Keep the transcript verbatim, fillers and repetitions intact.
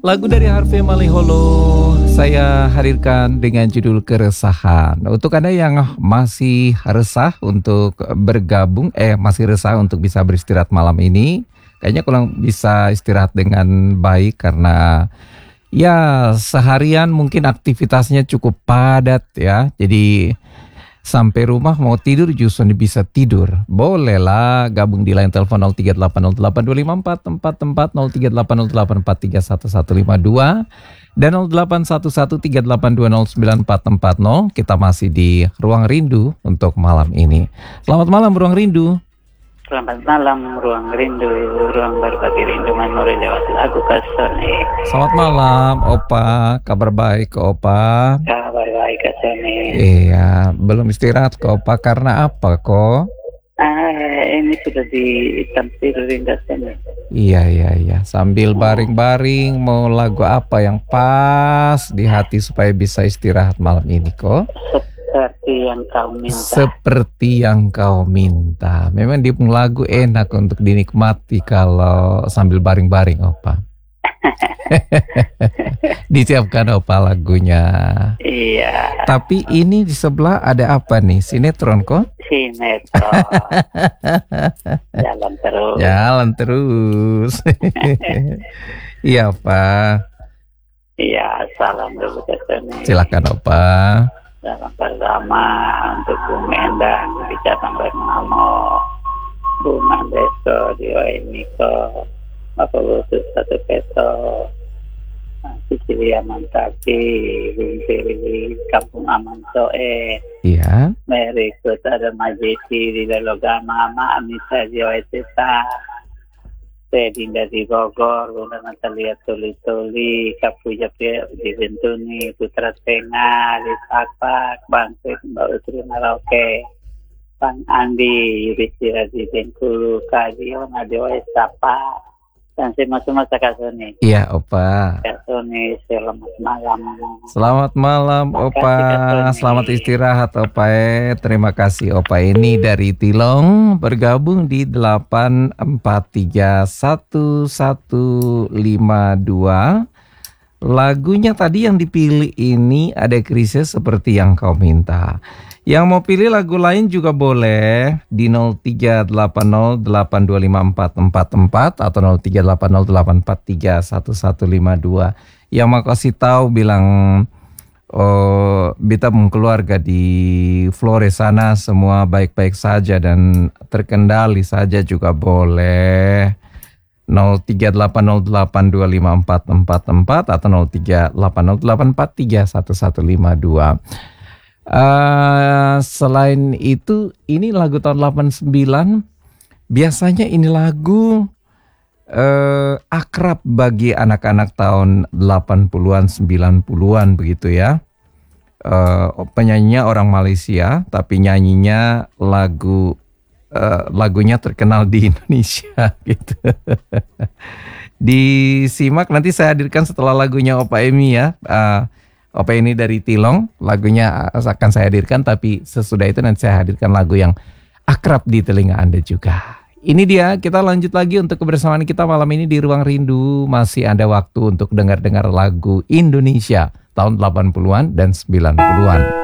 Lagu dari Harvey Maliholo saya hadirkan dengan judul Keresahan. Untuk Anda yang masih resah untuk bergabung, eh masih resah untuk bisa beristirahat malam ini, kayaknya kurang bisa istirahat dengan baik karena ya seharian mungkin aktivitasnya cukup padat ya. Jadi sampai rumah mau tidur justru bisa tidur. Bolehlah gabung di line telepon nol tiga delapan nol delapan dua lima empat empat empat, nol tiga delapan nol delapan empat tiga satu satu lima dua dan nol delapan satu satu tiga delapan dua nol sembilan empat empat nol. Kita masih di Ruang Rindu untuk malam ini. Selamat malam Ruang Rindu. Selamat malam Ruang Rindu, ruang berbagi rindu memori lewat lagu Kasoni. Selamat malam Opa, kabar baik ke Opa? Kabar baik Kasoni. Iya, belum istirahat ke Opa karena apa kok? Ah, ini sudah ditampirin Kasoni. Iya, iya, iya. Sambil baring-baring mau lagu apa yang pas di hati supaya bisa istirahat malam ini kok? Seperti yang kau minta. Seperti yang kau minta. Memang di lagu enak untuk dinikmati kalau sambil baring-baring Opa. Disiapkan Opa lagunya. Iya. Tapi ini di sebelah ada apa nih? Sinetron kok? Sinetron. Jalan terus. Jalan terus. Iya Pak. Iya, salam dulu Kasoni. Silakan Opa. Salam pertama untuk Bung Endang di Cabang Bernamo, Bu Mandeso di Oeniko, Bapak Butus Satu Peto, Sicilia Mantati, Bung Tiri Kampung Aman Soe. Iya. Berikut ada Majeti di Lelogama, Ma Amisa di Oeteta, Sedinda di Bogor, Bunda Natalia Tuli-Tuli, Kapuja di Bentuni, Putra Tengah, di Pakpak, Bang Fit, Mbak Utri Maroke, Bang Andi, Yudhistira di Bengkulu, Kadio, Nadio Esapa, dan semua-semua Kasoni. Iya Opa. Kasoni, selamat malam. Selamat malam Opa. Selamat istirahat Opa. Eh. Terima kasih Opa. Ini dari Tilong bergabung di delapan empat tiga satu satu lima dua. Lagunya tadi yang dipilih ini ada Krisis Seperti Yang Kau Minta. Yang mau pilih lagu lain juga boleh di nol tiga delapan nol delapan dua lima empat empat empat atau nol tiga delapan nol delapan empat tiga satu satu lima dua. Yang mau kasih tahu bilang oh, Bita keluarga di Flores sana semua baik-baik saja dan terkendali saja juga boleh. nol tiga delapan nol delapan dua lima empat empat empat atau nol tiga delapan nol delapan empat tiga satu satu lima dua. Uh, selain itu ini lagu tahun delapan puluh sembilan. Biasanya ini lagu uh, akrab bagi anak-anak tahun delapan puluhan sembilan puluhan begitu ya. uh, Penyanyinya orang Malaysia tapi nyanyinya lagu uh, lagunya terkenal di Indonesia gitu. Disimak nanti saya hadirkan setelah lagunya Opa Emi ya. uh, Opa ini dari Tilong, lagunya akan saya hadirkan, tapi sesudah itu nanti saya hadirkan lagu yang akrab di telinga Anda juga. Ini dia, kita lanjut lagi untuk kebersamaan kita malam ini di Ruang Rindu. Masih ada waktu untuk dengar-dengar lagu Indonesia tahun delapan puluhan dan sembilan puluhan.